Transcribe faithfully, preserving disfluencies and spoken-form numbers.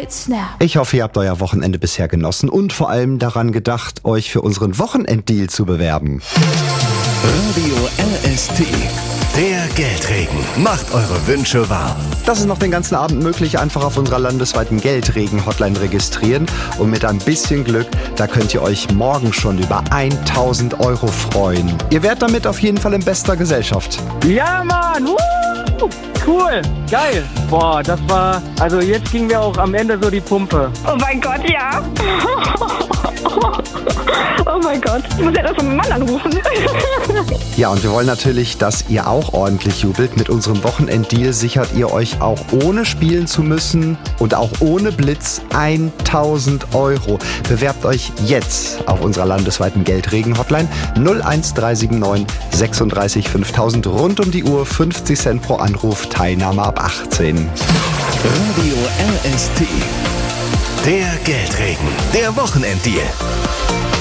Snap. Ich hoffe, ihr habt euer Wochenende bisher genossen und vor allem daran gedacht, euch für unseren Wochenenddeal zu bewerben. Radio L S T. Der Geldregen macht eure Wünsche wahr. Das ist noch den ganzen Abend möglich. Einfach auf unserer landesweiten Geldregen-Hotline registrieren. Und mit ein bisschen Glück, da könnt ihr euch morgen schon über tausend Euro freuen. Ihr wärt damit auf jeden Fall in bester Gesellschaft. Ja, Mann! Woo! Cool! Geil! Boah, das war... Also jetzt ging mir auch am Ende so die Pumpe. Oh mein Gott, ja! Oh mein Gott, ich muss ja erst meinen Mann anrufen. Ja, und wir wollen natürlich, dass ihr auch ordentlich jubelt. Mit unserem Wochenenddeal sichert ihr euch auch ohne spielen zu müssen und auch ohne Blitz tausend Euro. Bewerbt euch jetzt auf unserer landesweiten Geldregen-Hotline null eins drei sieben neun sechsunddreißig fünftausend rund um die Uhr, fünfzig Cent pro Anruf, Teilnahme ab achtzehn. Radio L S T. Der Geldregen, der Wochenenddeal.